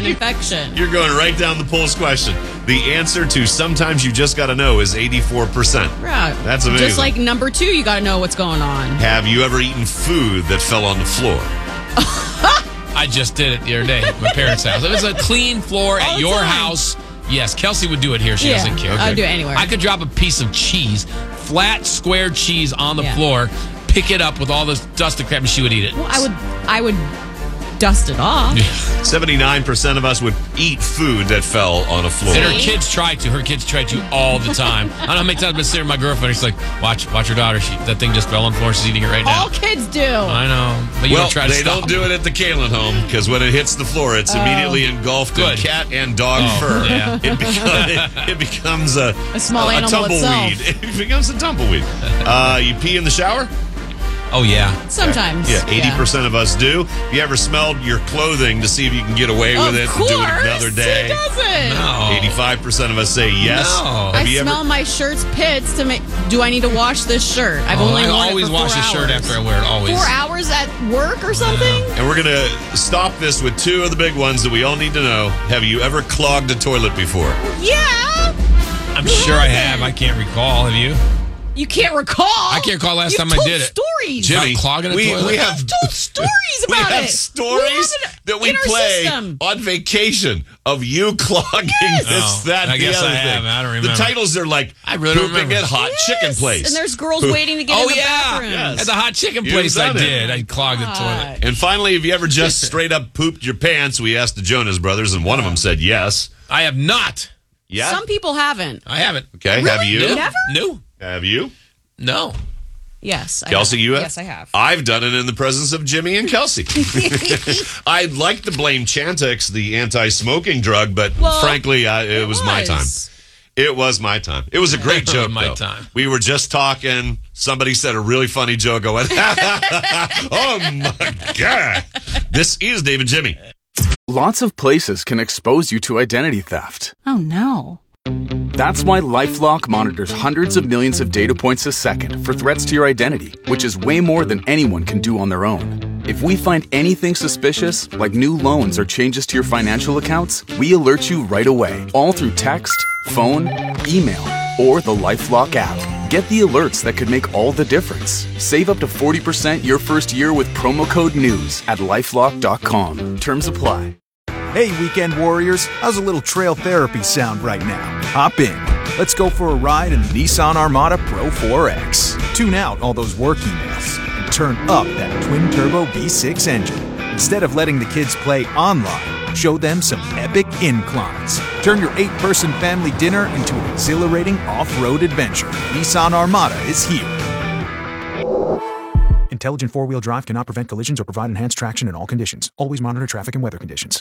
an infection. You're going right down the polls question. The answer to sometimes you just got to know is 84%. Right. That's amazing. Just like number 2, you got to know what's going on. Have you ever eaten food that fell on the floor? I just did it the other day at my parents' house. It was a clean floor at your house. Yes, Kelsey would do it here. She doesn't care. I'd do it anywhere. I could drop a piece of cheese, flat, square cheese on the floor, pick it up with all this dust and crap, and she would eat it. Well, I would dust it off. 79% of us would eat food that fell on a floor. And her kids try to. Her kids try to all the time. I don't know how many times I've been sitting with my girlfriend. She's like, watch her daughter. That thing just fell on the floor. She's eating it right now. All kids do. I know. But you don't try to they stop don't do it at the Kalin home because when it hits the floor, it's immediately engulfed in cat and dog fur. Yeah. It becomes a small animal tumbleweed. itself. It becomes a tumbleweed. You pee in the shower? Oh, yeah. Sometimes. Yeah, 80% of us do. You ever smelled your clothing to see if you can get away with it and do it another day? Who doesn't? No. 85% of us say yes. No. Have you smell my shirt's pits to make. Do I need to wash this shirt? I've only I worn always it for wash 4 a shirt hours. Oh, after I wear it. Always. 4 hours at work or something? And we're going to stop this with 2 of the big ones that we all need to know. Have you ever clogged a toilet before? Yeah. I'm sure I have. I can't recall. Have you? You can't recall. I can't recall last time I did it. Stories. Jimmy, About clogging a toilet? we have You've told stories about we have it. stories that we in our play system. on vacation of you clogging this, Oh, that, I the guess other I thing. have. I don't remember. The titles are like I really don't pooping remember. at hot chicken place. And there's girls waiting to get in the bathroom. Yes. At the hot chicken You've place I done it. did. I clogged the toilet. And finally, have you ever just straight up pooped your pants? We asked the Jonas Brothers, and one of them said yes. I have not. Yeah? Some people haven't. I haven't. Okay, Really? have you? You never? No. Have you? No. Yes. Kelsey, you have? Yes, I have. I've done it in the presence of Jimmy and Kelsey. I'd like to blame Chantix, the anti-smoking drug, but frankly, it was my time. It was my time. It was a great joke, My though. time. We were just talking. Somebody said a really funny joke. I went, oh, my God. This is David Jimmy. Lots of places can expose you to identity theft. Oh, no. That's why LifeLock monitors hundreds of millions of data points a second for threats to your identity, which is way more than anyone can do on their own. If we find anything suspicious, like new loans or changes to your financial accounts, we alert you right away, all through text, phone, email, or the LifeLock app. Get the alerts that could make all the difference. Save up to 40% your first year with promo code NEWS at LifeLock.com. Terms apply. Hey, weekend warriors, how's a little trail therapy sound right now? Hop in. Let's go for a ride in the Nissan Armada Pro 4X. Tune out all those work emails and turn up that twin-turbo V6 engine. Instead of letting the kids play online, show them some epic inclines. Turn your 8-person family dinner into an exhilarating off-road adventure. Nissan Armada is here. Intelligent four-wheel drive cannot prevent collisions or provide enhanced traction in all conditions. Always monitor traffic and weather conditions.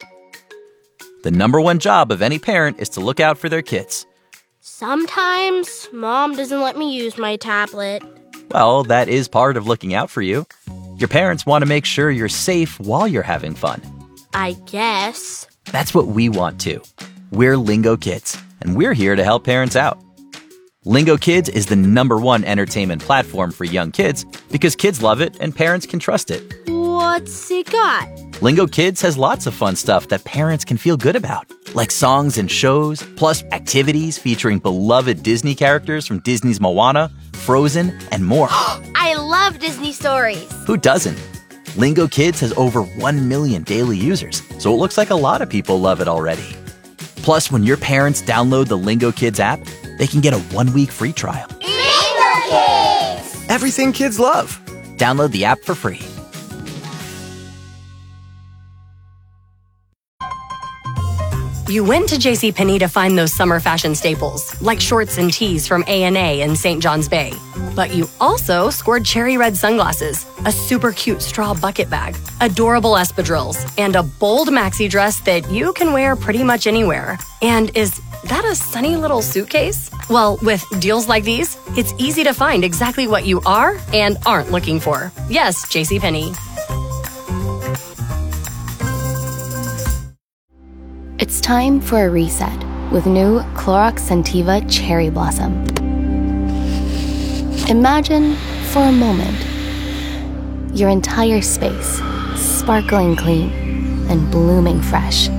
The number one job of any parent is to look out for their kids. Sometimes Mom doesn't let me use my tablet. Well, that is part of looking out for you. Your parents want to make sure you're safe while you're having fun. I guess. That's what we want too. We're Lingo Kids, and we're here to help parents out. Lingo Kids is the number one entertainment platform for young kids because kids love it and parents can trust it. What's it got? Lingo Kids has lots of fun stuff that parents can feel good about, like songs and shows, plus activities featuring beloved Disney characters from Disney's Moana, Frozen, and more. I love Disney stories. Who doesn't? Lingo Kids has over 1 million daily users, so it looks like a lot of people love it already. Plus, when your parents download the Lingo Kids app, they can get a 1-week free trial. Lingo Kids! Everything kids love. Download the app for free. You went to JCPenney to find those summer fashion staples, like shorts and tees from A&A and St. John's Bay. But you also scored cherry red sunglasses, a super cute straw bucket bag, adorable espadrilles, and a bold maxi dress that you can wear pretty much anywhere. And is that a sunny little suitcase? Well, with deals like these, it's easy to find exactly what you are and aren't looking for. Yes, JCPenney. It's time for a reset with new Clorox Scentiva Cherry Blossom. Imagine, for a moment, your entire space sparkling clean and blooming fresh.